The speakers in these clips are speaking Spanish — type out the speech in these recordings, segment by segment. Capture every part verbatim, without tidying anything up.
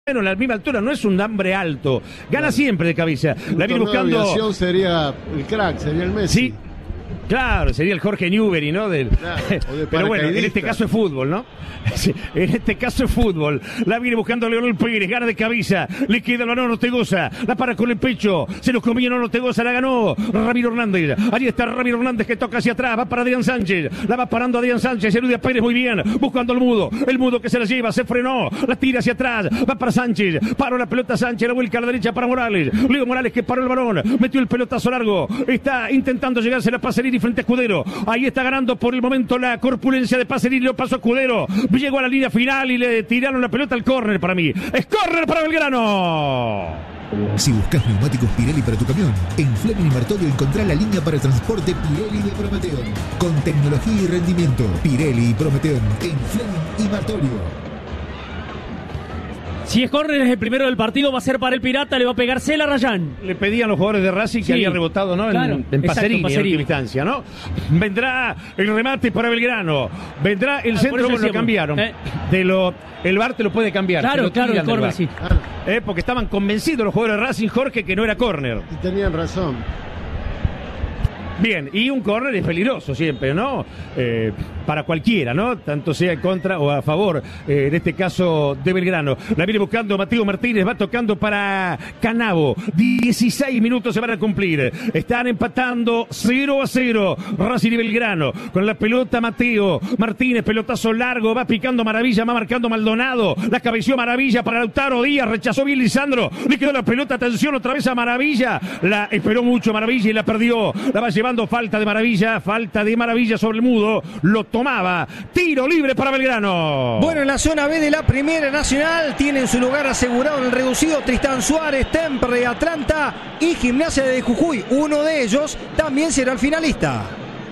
Bueno, a la misma altura, no es un hambre alto. Gana claro. siempre de cabeza. La viene buscando. Sería el crack, sería el Messi. Sí. Claro, sería el Jorge Newbery, ¿no? Del... Claro, de pero bueno, en este caso es fútbol, ¿no? Sí, en este caso es fútbol. La viene buscando Leonel Pérez, gana de cabeza. Le queda la Nono Ortegoza. La para con el pecho. Se los comió Nono Ortegoza, la ganó Ramiro Hernández. Allí está Ramiro Hernández que toca hacia atrás. Va para Adrián Sánchez. La va parando Adrián Sánchez. Eludia Pérez muy bien. Buscando el mudo. El mudo que se la lleva. Se frenó. La tira hacia atrás. Va para Sánchez. Paró la pelota Sánchez. La vuelca a la derecha para Morales. Leo Morales que paró el balón. Metió el pelotazo largo. Está intentando llegarse la Pacerini frente a Escudero. Ahí está ganando por el momento la corpulencia de Pacerini. Lo pasó Escudero. Llegó a la línea final y le tiraron la pelota al córner para mí. ¡Es córner para Belgrano! Si buscas neumáticos Pirelli para tu camión, en Fleming y Martolio encontrá la línea para transporte Pirelli de Prometeon. Con tecnología y rendimiento. Pirelli y Prometeon en Fleming y Martolio. Si es córner, es el primero del partido, va a ser para el Pirata, le va a pegar Cela Rayán. Le pedían los jugadores de Racing que sí. había rebotado, ¿no? Claro, en, en Pacerini, en última instancia, ¿no? Vendrá el remate para Belgrano. Vendrá el ah, centro, bueno, lo cambiaron. Eh. De lo, el V A R te lo puede cambiar. Claro, claro, el córner, sí. Eh, porque estaban convencidos los jugadores de Racing, Jorge, que no era córner. Y tenían razón. Bien, y un córner es peligroso siempre, ¿no? Eh, para cualquiera, ¿no? Tanto sea en contra o a favor, eh, en este caso de Belgrano. La viene buscando Mateo Martínez, va tocando para Canavo. dieciséis minutos se van a cumplir. Están empatando cero a cero. Racing y Belgrano. Con la pelota Mateo Martínez, pelotazo largo, va picando Maravilla, va marcando Maldonado. La cabeció Maravilla para Lautaro Díaz, rechazó bien Lisandro. Le quedó la pelota, atención otra vez a Maravilla. La esperó mucho Maravilla y la perdió. La va llevando. Falta de Maravilla, falta de Maravilla sobre el mudo, lo tomaba, tiro libre para Belgrano. Bueno, en la zona B de la Primera Nacional tienen su lugar asegurado en el reducido Tristán Suárez, Temperley de Atlanta y Gimnasia de Jujuy. Uno de ellos también será el finalista.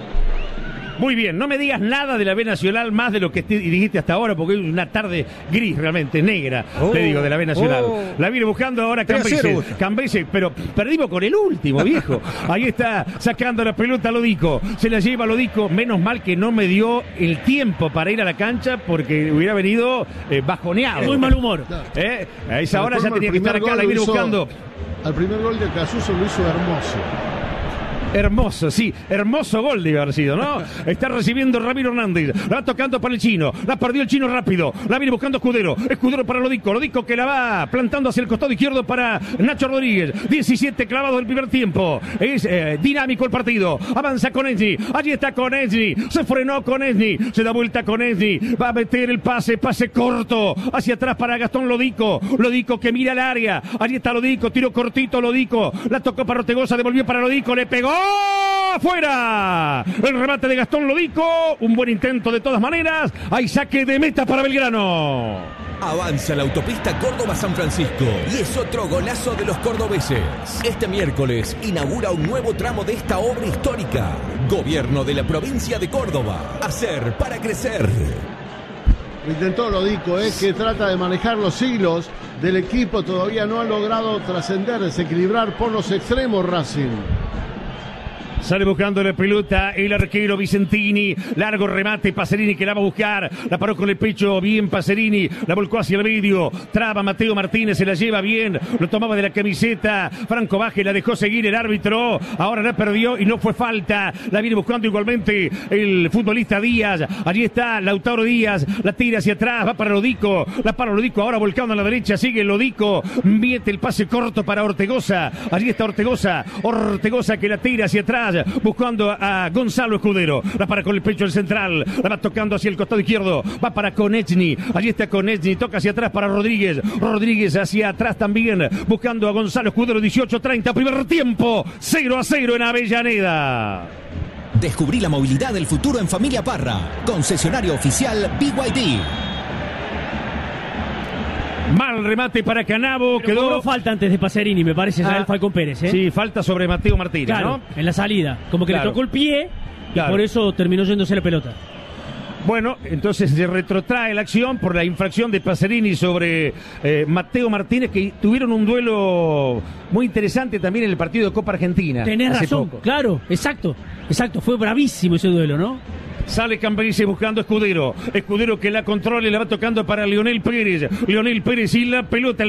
Muy bien, no me digas nada de la B Nacional más de lo que dijiste hasta ahora, porque es una tarde gris realmente, negra, oh, te digo, de la B Nacional. Oh. La viene buscando ahora Cambeses, Cambeses, pero perdimos con el último, viejo. Ahí está sacando la pelota Lodico, se la lleva Lodico, menos mal que no me dio el tiempo para ir a la cancha, porque hubiera venido eh, bajoneado. Muy mal humor. ¿Eh? A esa hora ya tenía que estar acá, la viene hizo, buscando. Al primer gol de Casuso lo hizo hermoso. Hermoso, sí, hermoso gol debe haber sido, ¿no? Está recibiendo Ramiro Hernández, la va tocando para el chino, la perdió el chino rápido, la viene buscando Escudero, Escudero para Lodico, Lodico que la va plantando hacia el costado izquierdo para Nacho Rodríguez, diecisiete clavados del primer tiempo, es eh, dinámico el partido, avanza con Esni, allí está con Esni, se frenó con Esni, se da vuelta con Esni, va a meter el pase, pase corto, hacia atrás para Gastón Lodico, Lodico que mira el área, allí está Lodico, tiro cortito Lodico, la tocó para Ortegoza, devolvió para Lodico, le pegó. ¡Afuera! El remate de Gastón Lodico. Un buen intento de todas maneras. Hay saque de meta para Belgrano. Avanza la autopista Córdoba-San Francisco y es otro golazo de los cordobeses. Este miércoles inaugura un nuevo tramo de esta obra histórica. Gobierno de la provincia de Córdoba. Hacer para crecer. Lo intentó Lodico, es que trata de manejar los hilos del equipo. Todavía no ha logrado trascender, desequilibrar por los extremos Racing. Sale buscando la pelota el arquero Vicentini. Largo remate, Pacerini que la va a buscar. La paró con el pecho, bien Pacerini. La volcó hacia el medio. Traba Mateo Martínez, se la lleva bien. Lo tomaba de la camiseta. Franco Baje la dejó seguir el árbitro. Ahora la perdió y no fue falta. La viene buscando igualmente el futbolista Díaz. Allí está Lautaro Díaz. La tira hacia atrás, va para Lodico. La para Lodico, ahora volcando a la derecha. Sigue Lodico. Mete el pase corto para Ortegoza. Allí está Ortegoza. Ortegoza que la tira hacia atrás. Buscando a Gonzalo Escudero, la para con el pecho el central, la va tocando hacia el costado izquierdo, va para Konechny, allí está Konechny, toca hacia atrás para Rodríguez, Rodríguez hacia atrás también, buscando a Gonzalo Escudero, dieciocho treinta, primer tiempo, cero a cero en Avellaneda. Descubrí la movilidad del futuro en Familia Parra, concesionario oficial B Y D. Mal remate para Canavo, pero quedó. Cobró falta antes de Pacerini, me parece, ah, el Falcón Pérez, ¿eh? Sí, falta sobre Mateo Martínez, claro, ¿no? En la salida, como que claro. le tocó el pie, claro. Y por eso terminó yéndose la pelota. Bueno, entonces se retrotrae la acción por la infracción de Pacerini sobre eh, Mateo Martínez, que tuvieron un duelo muy interesante también en el partido de Copa Argentina. Tenés razón, poco. Claro, exacto, exacto, fue bravísimo ese duelo, ¿no? Sale Cambises buscando a Escudero. Escudero que la controla y la va tocando para Lionel Pérez. Lionel Pérez y la pelota.